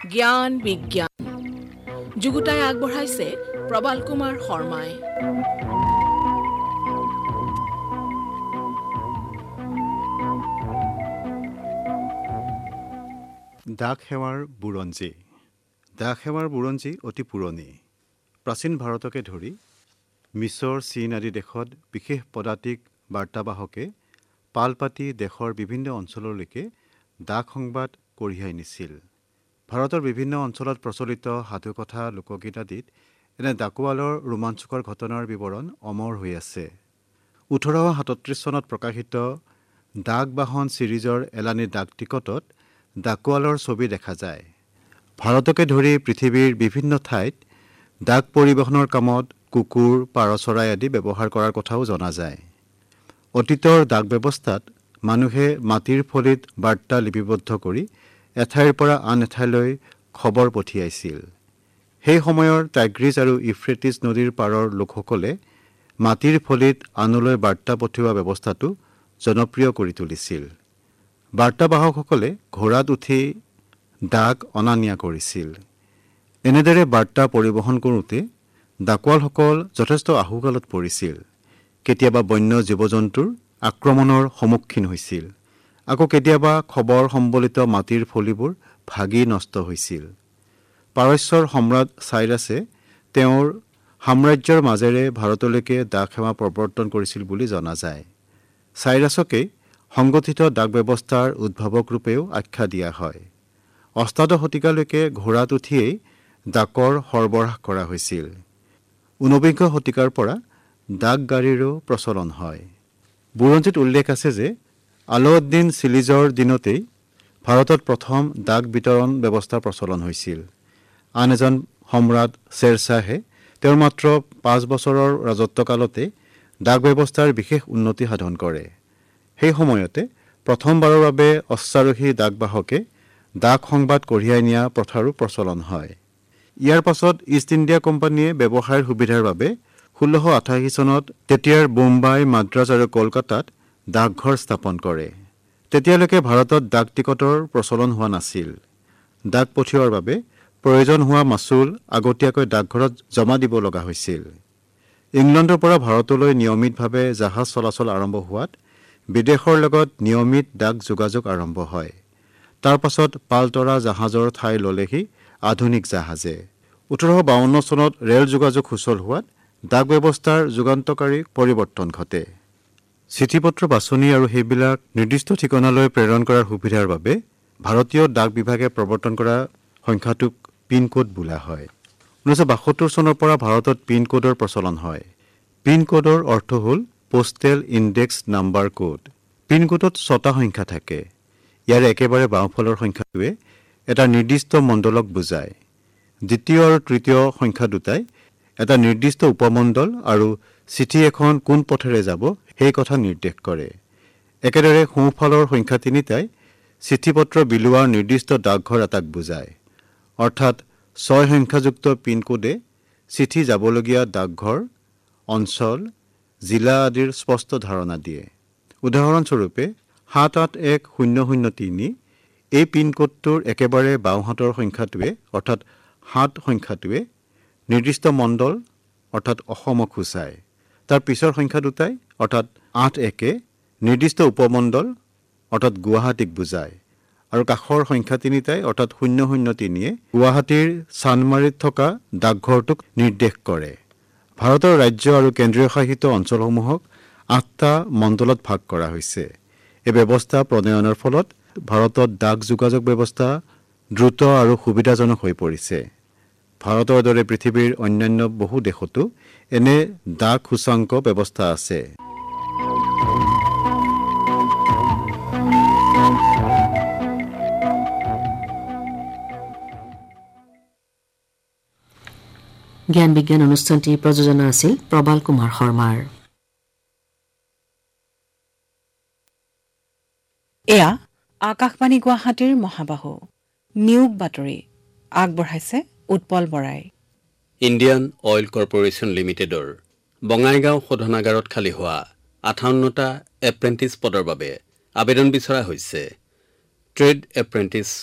জ্ঞান বিজ্ঞান যুগুতাই আগবঢ়াইছে প্ৰবাল কুমাৰ শৰ্মাই। ডাক সেৱাৰ বুৰঞ্জী। ডাক সেৱাৰ বুৰঞ্জী অতি পুৰণি। প্ৰাচীন ভাৰতকে ধৰি মিছৰ, চীন আদি দেশত বিশেষ পদাতিক বাৰ্তাবাহকে পাল পাতি দেশৰ বিভিন্ন অঞ্চললৈকে ডাক সংবাদ কঢ়িয়াই নিছিল। ভাৰতৰ বিভিন্ন অঞ্চলত প্ৰচলিত সাধুকথা, লোকগীত আদিত এনে ডাকুৱালৰ ৰোমাঞ্চকৰ ঘটনাৰ বিৱৰণ অমৰ হৈ আছে। 1837 চনত প্ৰকাশিত ডাক বাহন ছিৰিজৰ এলানি ডাক টিকটত ডাকুৱালৰ ছবি দেখা যায়। ভাৰতকে ধৰি পৃথিৱীৰ বিভিন্ন ঠাইত ডাক পৰিবহণৰ কামত কুকুৰ, পাৰ চৰাই আদি ব্যৱহাৰ কৰাৰ কথাও জনা যায়। অতীতৰ ডাক ব্যৱস্থাত মানুহে মাটিৰ ফলিত বাৰ্তা লিপিবদ্ধ কৰি এঠাইৰ পৰা আন এঠাইলৈ খবৰ পঠিয়াইছিল। সেই সময়ৰ টাইগ্ৰিছ আৰু ইউফ্ৰেটিছ নদীৰ পাৰৰ লোকসকলে মাটিৰ ফলিত আনলৈ বাৰ্তা পঠিওৱা ব্যৱস্থাটো জনপ্ৰিয় কৰি তুলিছিল। বাৰ্তাবাহকসকলে ঘোঁৰাত উঠি ডাক অনা নিয়া কৰিছিল। এনেদৰে বাৰ্তা পৰিবহণ কৰোঁতে ডাকুৱালসকল যথেষ্ট আহুকালত পৰিছিল। কেতিয়াবা বন্য জীৱ জন্তুৰ আক্ৰমণৰ সন্মুখীন হৈছিল। আকৌ কেতিয়াবা খবৰ সম্বলিত মাটিৰ ফলিবোৰ ভাগি নষ্ট হৈছিল। পাৰস্যৰ সম্ৰাট চাইৰাছে তেওঁৰ সাম্ৰাজ্যৰ মাজেৰে ভাৰতলৈকে ডাক সেৱা প্ৰৱৰ্তন কৰিছিল বুলি জনা যায়। চাইৰাছকেই সংগঠিত ডাক ব্যৱস্থাৰ উদ্ভাৱক ৰূপেও আখ্যা দিয়া হয়। অষ্টাদশ শতিকালৈকে ঘোঁৰাত উঠিয়েই ডাকৰ সৰবৰাহ কৰা হৈছিল। ঊনবিংশ শতিকাৰ পৰা ডাক গাড়ীৰো প্ৰচলন হয়। বুৰঞ্জীত উল্লেখ আছে যে আলাউদ্দিন ছিলিজৰ দিনতেই ভাৰতত প্ৰথম ডাক বিতৰণ ব্যৱস্থাৰ প্ৰচলন হৈছিল। আন এজন সম্ৰাট শ্বেৰশ্বাহে তেওঁৰ মাত্ৰ 5 বছৰৰ ৰাজত্বকালতে ডাক ব্যৱস্থাৰ বিশেষ উন্নতি সাধন কৰে। সেই সময়তে প্ৰথমবাৰৰ বাবে অশ্বাৰোহী ডাকবাহকে ডাক সংবাদ কঢ়িয়াই নিয়া প্ৰথাৰো প্ৰচলন হয়। ইয়াৰ পাছত ইষ্ট ইণ্ডিয়া কোম্পানীয়ে ব্যৱসায়ৰ সুবিধাৰ বাবে 1688 চনত তেতিয়াৰ বোম্বাই, মাদ্ৰাজ আৰু কলকাতাত ডাকঘৰ স্থাপন কৰে। তেতিয়ালৈকে ভাৰতত ডাক টিকটৰ প্ৰচলন হোৱা নাছিল। ডাক পঠিওৱাৰ বাবে প্ৰয়োজন হোৱা মাচুল আগতীয়াকৈ ডাকঘৰত জমা দিব লগা হৈছিল। ইংলেণ্ডৰ পৰা ভাৰতলৈ নিয়মিতভাৱে জাহাজ চলাচল আৰম্ভ হোৱাত বিদেশৰ লগত নিয়মিত ডাক যোগাযোগ আৰম্ভ হয়। তাৰ পাছত পালতৰা জাহাজৰ ঠাই ল'লেহি আধুনিক জাহাজে। 1852 চনত ৰেল যোগাযোগ সুচল হোৱাত ডাক ব্যৱস্থাৰ যুগান্তকাৰী পৰিৱৰ্তন ঘটে। চিঠি পত্ৰ বাছনি আৰু সেইবিলাক নিৰ্দিষ্ট ঠিকনালৈ প্ৰেৰণ কৰাৰ সুবিধাৰ বাবে ভাৰতীয় ডাক বিভাগে প্ৰৱৰ্তন কৰা সংখ্যাটোক পিন কোড বোলা হয়। 1972 চনৰ পৰা ভাৰতত পিন কোডৰ প্ৰচলন হয়। পিন কোডৰ অৰ্থ হ'ল postal index number code. Pin কোডত 6টা সংখ্যা থাকে। ইয়াৰে একেবাৰে বাওঁফালৰ সংখ্যাটোৱে এটা নিৰ্দিষ্ট মণ্ডলক বুজায়। দ্বিতীয় আৰু তৃতীয় সংখ্যা দুটাই এটা নিৰ্দিষ্ট উপমণ্ডল আৰু চিঠি এখন কোন পথেৰে যাব সেই কথা নিৰ্দেশ কৰে। একেদৰে সোঁফালৰ সংখ্যা তিনিটাই চিঠি পত্ৰ বিলোৱাৰ নিৰ্দিষ্ট ডাকঘৰ এটাক বুজায়। অৰ্থাৎ 6 সংখ্যাযুক্ত পিন কোডে চিঠি যাবলগীয়া ডাকঘৰ, অঞ্চল, জিলা আদিৰ স্পষ্ট ধাৰণা দিয়ে। উদাহৰণস্বৰূপে 781,003 এই পিন কোডটোৰ একেবাৰে বাওঁহাতৰ সংখ্যাটোৱে অৰ্থাৎ 7 সংখ্যাটোৱে নিৰ্দিষ্ট মণ্ডল অৰ্থাৎ অসমক সূচায়। তাৰ পিছৰ সংখ্যা দুটাই অৰ্থাৎ 81 নিৰ্দিষ্ট উপমণ্ডল অৰ্থাৎ গুৱাহাটীক বুজায় আৰু কাষৰ সংখ্যা তিনিটাই অৰ্থাৎ 003 গুৱাহাটীৰ চানমাৰীত থকা ডাকঘৰটোক নিৰ্দেশ কৰে। ভাৰতৰ ৰাজ্য আৰু কেন্দ্ৰীয় শাসিত অঞ্চলসমূহক 8টা মণ্ডলত ভাগ কৰা হৈছে। এই ব্যৱস্থা প্ৰণয়নৰ ফলত ভাৰতত ডাক যোগাযোগ ব্যৱস্থা দ্ৰুত আৰু সুবিধাজনক হৈ পৰিছে। ভাৰতৰ দৰে পৃথিৱীৰ অন্যান্য বহু দেশতো এনে ডাক সূচাংক ব্যৱস্থা আছে। জ্ঞান বিজ্ঞান অনুষ্ঠানটি প্ৰযোজনা আছিল প্ৰবাল কুমাৰ শৰ্মাৰ। এয়া আকাশবাণী গুৱাহাটীৰ মহাবাহু নিয়োগ বাতৰি আগবঢ়াইছে উৎপল বৰাই। ইণ্ডিয়ান অইল কৰ্পোৰেশ্যন লিমিটেডৰ বঙাইগাঁও শোধনাগাৰত খালী হোৱা 58টা এপ্ৰেণ্টিছ পদৰ বাবে আবেদন বিচৰা হৈছে। Trade apprentice